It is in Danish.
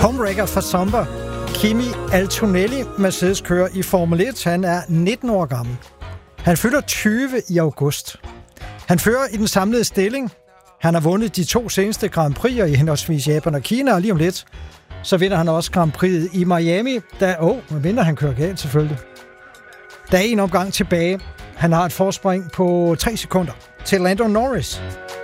Homewrecker for Sommer. Kimi Antonelli, Mercedes-kører i Formel 1. Han er 19 år gammel. Han fylder 20 i august. Han fører i den samlede stilling. Han har vundet de 2 seneste Grand Prix'er i henholdsvis Japan og Kina, og lige om lidt, så vinder han også Grand Prix'et i Miami. Medmindre han kører galt selvfølgelig. Der er en omgang tilbage. Han har et forspring på 3 sekunder til Lando Norris.